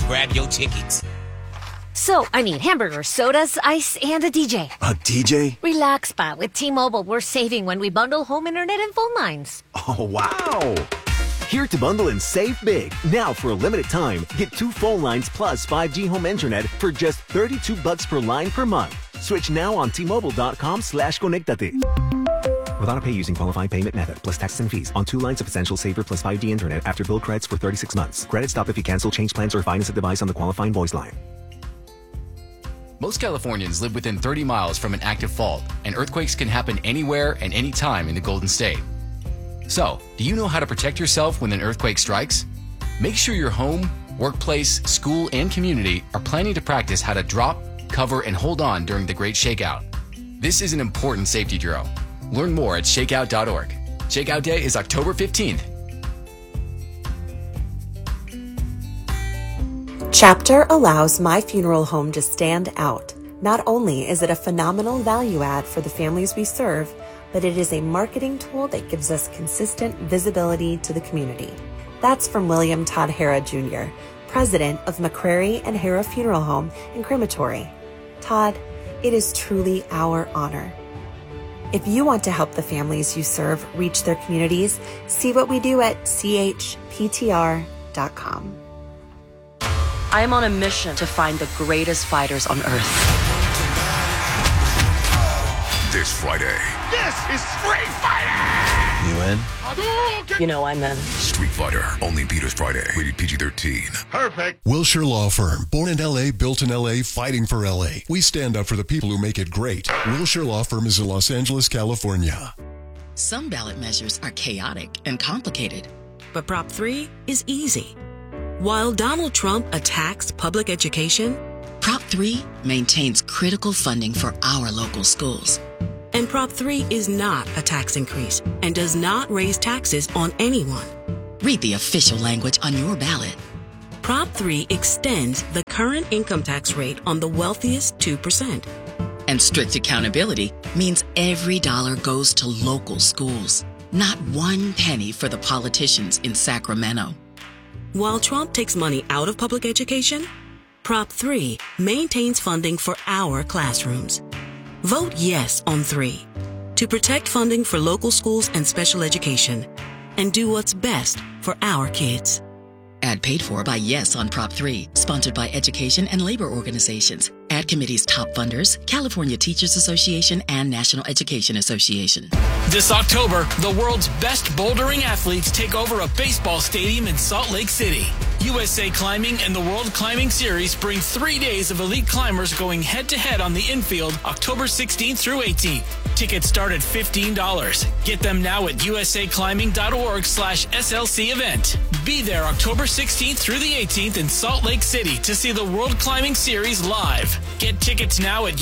grab your tickets. So, I need hamburgers, sodas, ice, and a DJ. A DJ? Relax, Pa. With T-Mobile, we're saving when we bundle home internet and phone lines. Oh, wow. Here to bundle and save big. Now for a limited time, get 2 phone lines plus 5G home internet for just $32 per line per month. Switch now on T-Mobile.com/conectate. With AutoPay using qualified payment method plus taxes and fees on 2 lines of Essential Saver plus 5G internet after bill credits for 36 months. Credit stop if you cancel, change plans, or finance a device on the qualifying voice line. Most Californians live within 30 miles from an active fault, and earthquakes can happen anywhere and anytime in the Golden State. So, do you know how to protect yourself when an earthquake strikes? Make sure your home, workplace, school, and community are planning to practice how to drop, cover, and hold on during the Great Shakeout. This is an important safety drill. Learn more at shakeout.org. Shakeout Day is October 15th. Chapter allows My Funeral Home to stand out. Not only is it a phenomenal value add for the families we serve, but it is a marketing tool that gives us consistent visibility to the community. That's from William Todd Hara Jr., president of McCrary and Hara Funeral Home and Crematory. Todd, it is truly our honor. If you want to help the families you serve reach their communities, see what we do at chptr.com. I am on a mission to find the greatest fighters on earth. This Friday. This is Street Fighter! You in? You know I'm in. Street Fighter, only Peters Friday. Rated PG-13. Perfect. Wilshire Law Firm. Born in L.A., built in L.A., fighting for L.A. We stand up for the people who make it great. Wilshire Law Firm is in Los Angeles, California. Some ballot measures are chaotic and complicated, but Prop 3 is easy. While Donald Trump attacks public education, Prop 3 maintains critical funding for our local schools. And Prop 3 is not a tax increase and does not raise taxes on anyone. Read the official language on your ballot. Prop 3 extends the current income tax rate on the wealthiest 2%. And strict accountability means every dollar goes to local schools, not 1 penny for the politicians in Sacramento. While Trump takes money out of public education, Prop 3 maintains funding for our classrooms. Vote yes on 3 to protect funding for local schools and special education and do what's best for our kids. Ad paid for by Yes on Prop 3, sponsored by education and labor organizations. Ad committee's top funders, California Teachers Association and National Education Association. This October, the world's best bouldering athletes take over a baseball stadium in Salt Lake City. USA Climbing and the World Climbing Series bring 3 days of elite climbers going head-to-head on the infield October 16th through 18th. Tickets start at $15. Get them now at usaclimbing.org/SLC event. Be there October 16th through the 18th in Salt Lake City to see the World Climbing Series live. Get tickets now at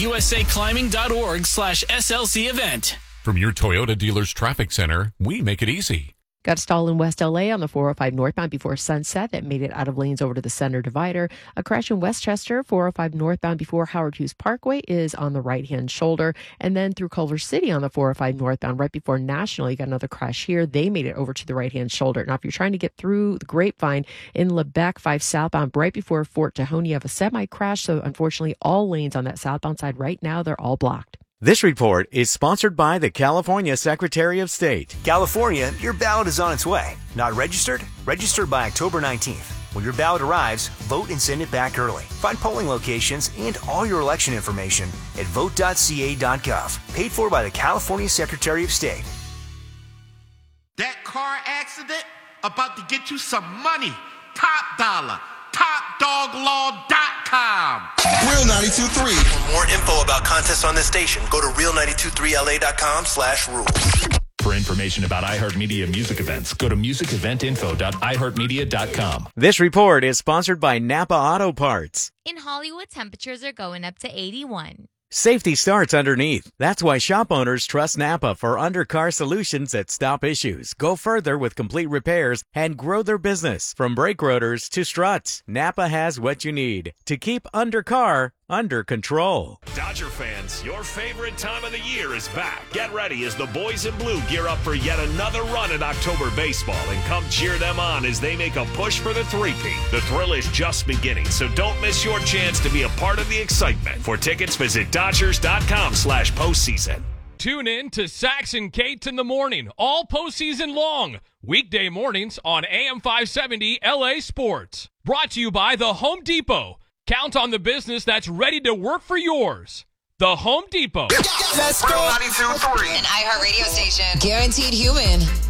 usaclimbing.org/SLC event. From your Toyota dealer's traffic center, we make it easy. Got a stall in West LA on the 405 northbound before sunset that made it out of lanes over to the center divider. A crash in Westchester, 405 northbound before Howard Hughes Parkway is on the right-hand shoulder. And then through Culver City on the 405 northbound right before National, you got another crash here. They made it over to the right-hand shoulder. Now, if you're trying to get through the Grapevine in Lebec 5 southbound right before Fort Tejon, you have a semi-crash. So unfortunately, all lanes on that southbound side right now, they're all blocked. This report is sponsored by the California Secretary of State. California, your ballot is on its way. Not registered? Register by October 19th. When your ballot arrives, vote and send it back early. Find polling locations and all your election information at vote.ca.gov. Paid for by the California Secretary of State. That car accident about to get you some money. Top dollar. TopDogLaw.com. Real 92.3. For more info about contests on this station, go to real923la.com/rules. For information about iHeartMedia music events, go to musiceventinfo.iheartmedia.com. This report is sponsored by Napa Auto Parts. In Hollywood, temperatures are going up to 81. Safety starts underneath. That's why shop owners trust Napa for undercar solutions that stop issues, go further with complete repairs, and grow their business. From brake rotors to struts, Napa has what you need to keep undercar under control. Dodger fans, your favorite time of the year is back. Get ready as the boys in blue gear up for yet another run at October baseball, and come cheer them on as they make a push for the three-peat. The thrill is just beginning, so don't miss your chance to be a part of the excitement. For tickets, visit Dodgers.com/postseason. Tune in to Sax and Cates in the morning, all postseason long. Weekday mornings on AM 570 LA Sports. Brought to you by The Home Depot. Count on the business that's ready to work for yours. The Home Depot. Let's go. 92.3. An iHeart radio station. Guaranteed human.